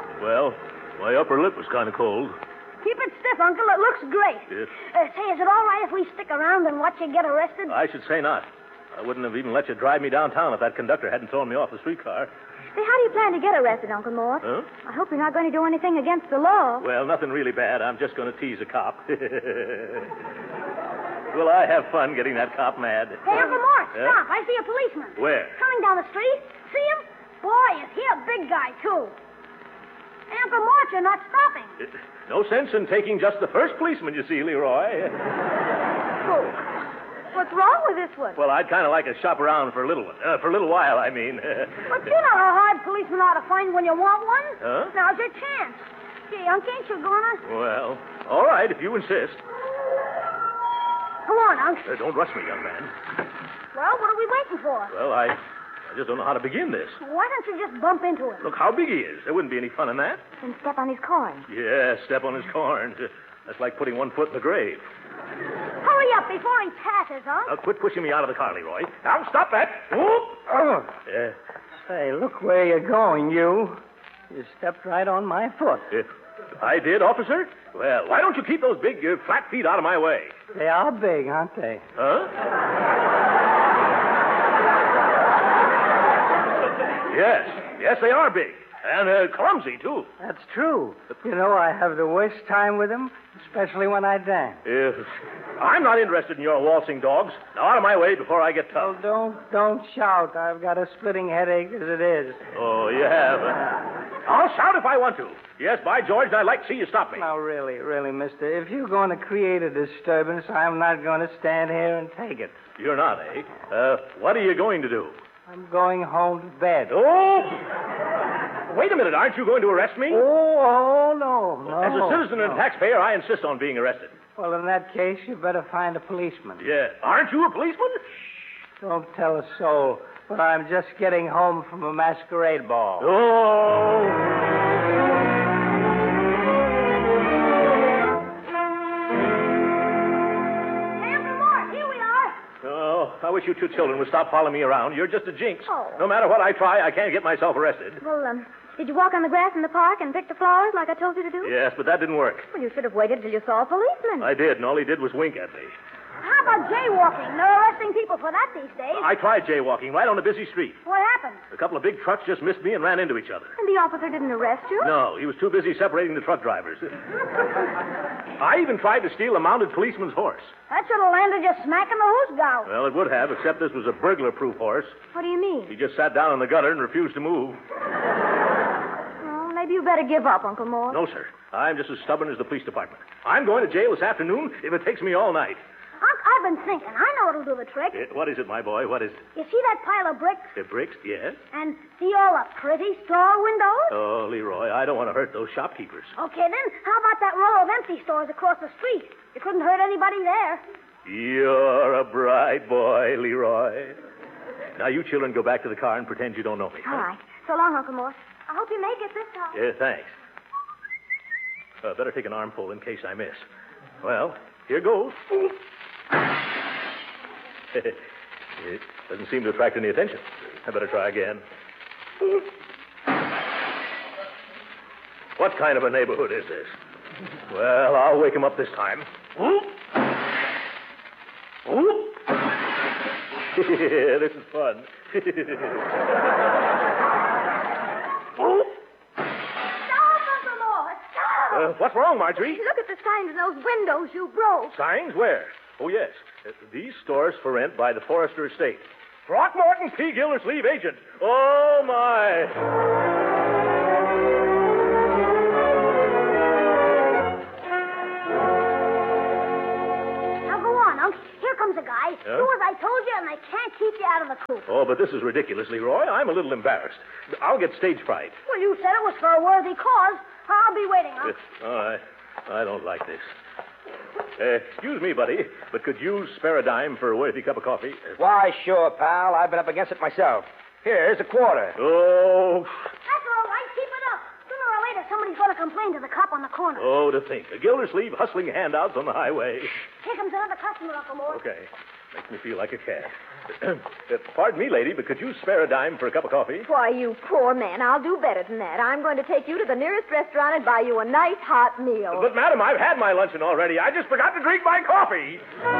Morse? Well, my upper lip was kind of cold. Keep it stiff, Uncle. It looks great. Yes. Say, is it all right if we stick around and watch you get arrested? I should say not. I wouldn't have even let you drive me downtown if that conductor hadn't thrown me off the streetcar. Say, how do you plan to get arrested, Uncle Morse? Huh? I hope you're not going to do anything against the law. Well, nothing really bad. I'm just going to tease a cop. Will I have fun getting that cop mad? Hey, Uncle Morse, Yeah? stop. I see a policeman. Where? Coming down the street. See him? Boy, is he a big guy, too. Hey, Uncle Morse, you're not stopping. No sense in taking just the first policeman you see, Leroy. Oh. What's wrong with this one? Well, I'd kind of like to shop around for a little while, I mean. But you know how hard policemen ought to find when you want one. Huh? Now's your chance. Gee, Unc, ain't you gonna? Well, all right, if you insist. Come on, Unc. Don't rush me, young man. Well, what are we waiting for? Well, I just don't know how to begin this. Why don't you just bump into him? Look how big he is. There wouldn't be any fun in that. And step on his corn. Yeah, step on his corns. That's like putting one foot in the grave. Hurry up before he passes, Unc. Now, quit pushing me out of the car, Leroy. Now, stop that. Whoop. Oh, Yeah. say, look where you're going, you. You stepped right on my foot. I did, officer? Well, why don't you keep those big, flat feet out of my way? They are big, aren't they? Huh? Yes, they are big. And clumsy, too. That's true. You know, I have the worst time with them, especially when I dance. I'm not interested in your waltzing dogs. Now, out of my way before I get tough. Oh, don't shout. I've got a splitting headache as it is. Oh, you have? I'll shout if I want to. Yes, by George, I'd like to see you stop me. Now, really, mister, if you're going to create a disturbance, I'm not going to stand here and take it. You're not, eh? What are you going to do? I'm going home to bed. Oh! Wait a minute. Aren't you going to arrest me? Oh, no. As a citizen and taxpayer, I insist on being arrested. Well, in that case, you better find a policeman. Yeah. Aren't you a policeman? Don't tell a soul, but I'm just getting home from a masquerade ball. Oh! I wish you two children would stop following me around. You're just a jinx. Oh. No matter what I try, I can't get myself arrested. Well, did you walk on the grass in the park and pick the flowers like I told you to do? Yes, but that didn't work. Well, you should have waited till you saw a policeman. I did, and all he did was wink at me. How about jaywalking? They're arresting people for that these days. I tried jaywalking right on a busy street. What happened? A couple of big trucks just missed me and ran into each other. And the officer didn't arrest you? No, he was too busy separating the truck drivers. I even tried to steal a mounted policeman's horse. That should have landed you smack in the hoose gout. Well, it would have, except this was a burglar-proof horse. What do you mean? He just sat down in the gutter and refused to move. Well, maybe you better give up, Uncle Morse. No, sir. I'm just as stubborn as the police department. I'm going to jail this afternoon if it takes me all night. Unc, I've been thinking. I know what'll do the trick. What is it, my boy? What is it? You see that pile of bricks? The bricks? Yes. And see all the pretty store windows? Oh, Leroy, I don't want to hurt those shopkeepers. Okay, then, how about that row of empty stores across the street? You couldn't hurt anybody there. You're a bright boy, Leroy. Now, you children go back to the car and pretend you don't know me. All right. So long, Uncle Morse. I hope you make it this time. Yeah, thanks. Better take an armful in case I miss. Well, here goes. It doesn't seem to attract any attention. I better try again. What kind of a neighborhood is this? Well, I'll wake him up this time. This is fun. Stop, Uncle Morse. Stop! What's wrong, Marjorie? Look at the signs in those windows you broke. Signs? Where? Oh, yes. These stores for rent by the Forrester Estate. Throckmorton P. Gildersleeve, agent. Oh, my. Now go on, Unc. Here comes a guy. Yeah? Do as I told you, and they can't keep you out of the coop. Oh, but this is ridiculous, Leroy. I'm a little embarrassed. I'll get stage fright. Well, you said it was for a worthy cause. I'll be waiting, Unc. I don't like this. Excuse me, buddy, but could you spare a dime for a worthy cup of coffee? Why, sure, pal. I've been up against it myself. Here's a quarter. Oh, That's all right. Keep it up. Sooner or later, somebody's going to complain to the cop on the corner. to think. A Gildersleeve hustling handouts on the highway. Here comes another customer, Uncle Morse. Okay. Makes me feel like a cat. Pardon me, lady, but could you spare a dime for a cup of coffee? Why, you poor man, I'll do better than that. I'm going to take you to the nearest restaurant and buy you a nice hot meal. But, madam, I've had my luncheon already. I just forgot to drink my coffee.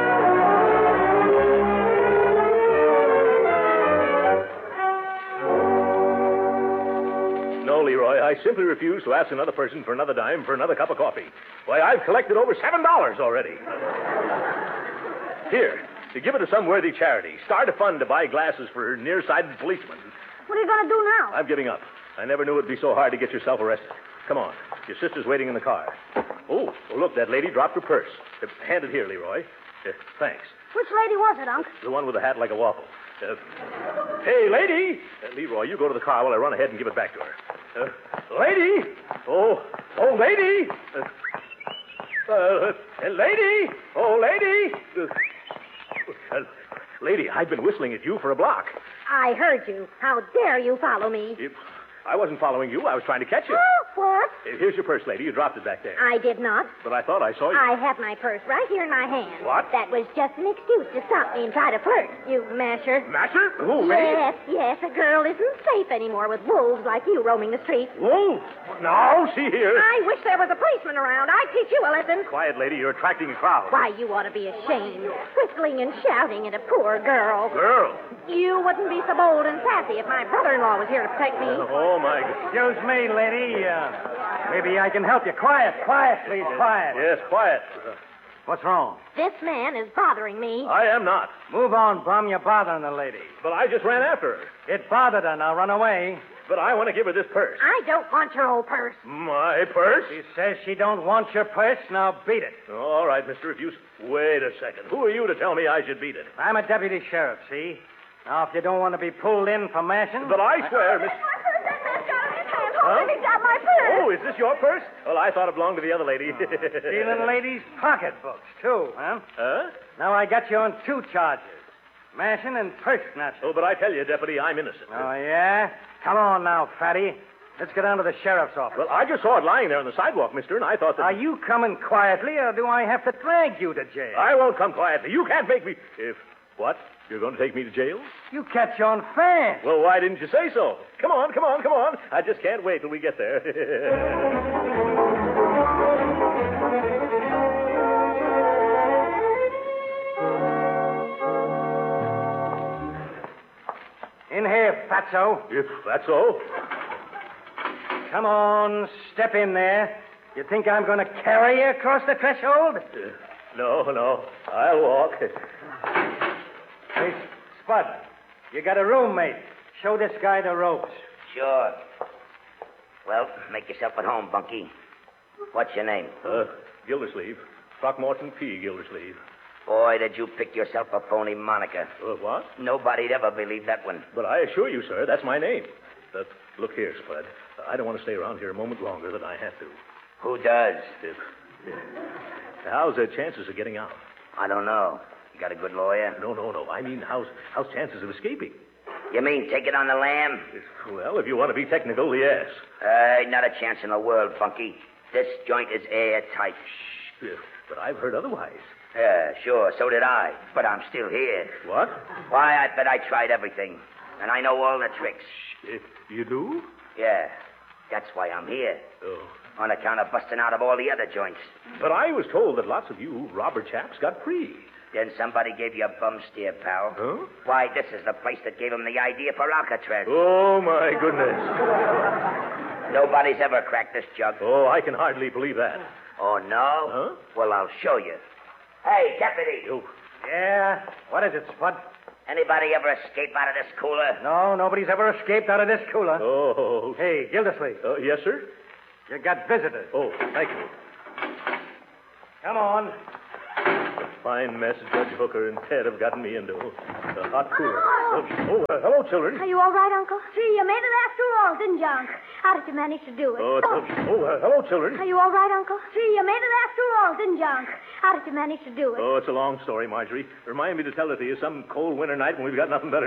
No, Leroy, I simply refuse to ask another person for another dime for another cup of coffee. Why, I've collected over $7 already. Here, to give it to some worthy charity. Start a fund to buy glasses for nearsighted policemen. What are you going to do now? I'm giving up. I never knew it'd be so hard to get yourself arrested. Come on. Your sister's waiting in the car. Oh, look, that lady dropped her purse. Hand it here, Leroy. Thanks. Which lady was it, Unc? The one with the hat like a waffle. Hey, lady! Leroy, you go to the car while I run ahead and give it back to her. Lady! Oh, lady! Lady! Oh, lady! Lady, I've been whistling at you for a block. I heard you. How dare you follow me? I wasn't following you. I was trying to catch you. What? Here's your purse, lady. You dropped it back there. I did not. But I thought I saw you. I have my purse right here in my hand. What? That was just an excuse to stop me and try to flirt, you masher. Masher? Who, me? Yes. A girl isn't safe anymore with wolves like you roaming the streets. Wolves? Now, see here. I wish there was a policeman around. I'd teach you a lesson. Quiet, lady. You're attracting a crowd. Why, you ought to be ashamed. Whistling and shouting at a poor girl. Girl? You wouldn't be so bold and sassy if my brother-in-law was here to protect me. Oh, my God. Excuse me, lady. Maybe I can help you. Quiet, please, quiet. Yes, quiet. What's wrong? This man is bothering me. I am not. Move on, Bum. You're bothering the lady. But I just ran after her. It bothered her. Now run away. But I want to give her this purse. I don't want your old purse. My purse? She says she don't want your purse. Now beat it. All right, Mr. Refuse. Wait a second. Who are you to tell me I should beat it? I'm a deputy sheriff, see? Now, if you don't want to be pulled in for mashing... But I swear, Miss... Huh? My purse. Oh, is this your purse? Well, I thought it belonged to the other lady. Stealing ladies' pocketbooks, too, huh? Huh? Now I got you on 2 charges. Mashing and purse snatching. Oh, but I tell you, Deputy, I'm innocent. Oh, yeah? Come on now, fatty. Let's get down to the sheriff's office. Well, I just saw it lying there on the sidewalk, mister, and I thought that... Are you coming quietly, or do I have to drag you to jail? I won't come quietly. You can't make me... What? You're going to take me to jail? You catch on fast. Well, why didn't you say so? Come on. I just can't wait till we get there. In here, fatso. If that's so. Come on, step in there. You think I'm going to carry you across the threshold? No. I'll walk. Hey, Spud, you got a roommate. Show this guy the ropes. Sure. Well, make yourself at home, Bunky. What's your name? Gildersleeve. Throckmorton P. Gildersleeve. Boy, did you pick yourself a phony moniker. What? Nobody'd ever believe that one. But I assure you, sir, that's my name. Look here, Spud. I don't want to stay around here a moment longer than I have to. Who does? How's the chances of getting out? I don't know. You got a good lawyer? No. I mean, how's chances of escaping? You mean take it on the lam? Well, if you want to be technical, yes. Not a chance in the world, Bunky. This joint is airtight. Shh. But I've heard otherwise. Yeah, sure, so did I. But I'm still here. What? Why, I bet I tried everything. And I know all the tricks. You do? Yeah. That's why I'm here. Oh. On account of busting out of all the other joints. But I was told that lots of you robber chaps got free. Then somebody gave you a bum steer, pal. Huh? Why, this is the place that gave him the idea for Alcatraz. Oh, my goodness. Nobody's ever cracked this jug. Oh, I can hardly believe that. Oh, no? Huh? Well, I'll show you. Hey, deputy. Oh. Yeah? What is it, Spud? Anybody ever escape out of this cooler? No, nobody's ever escaped out of this cooler. Oh. Hey, Gildersleeve. Yes, sir? You got visitors. Oh, thank you. Come on. Fine mess Judge Hooker and Ted have gotten me into. A hot cooler. Hello, children. Are you all right, Uncle? Gee, you made it after all, didn't you, Unc? How did you manage to do it? Hello, children. Are you all right, Uncle? Gee, you made it after all, didn't you, Unc? How did you manage to do it? Oh, it's a long story, Marjorie. Remind me to tell it to you some cold winter night when we've got nothing better